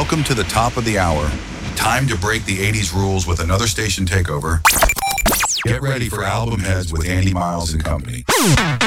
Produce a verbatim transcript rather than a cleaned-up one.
Welcome to the top of the hour. Time to break the eighties rules with another station takeover. Get ready for Album Heads with Andy Miles and company.